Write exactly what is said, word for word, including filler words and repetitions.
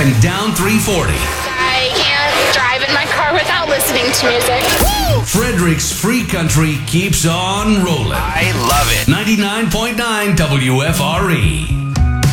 and down three forty. I can't drive in my car without listening to music. Woo! Frederick's Free Country keeps on rolling. I love it. ninety-nine point nine W F R E.